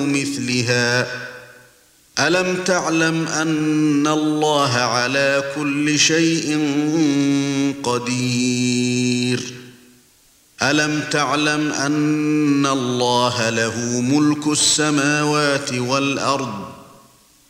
مثلها ألم تعلم أن الله على كل شيء قدير ألم تعلم أن الله له ملك السماوات والأرض